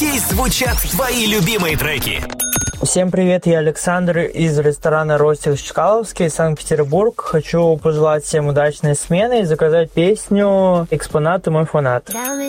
Здесь звучат твои любимые треки. Всем привет, я Александр из ресторана «Ростик» Чкаловский, Санкт-Петербург. Хочу пожелать всем удачной смены и заказать песню «Экспонаты мой фанат». Dame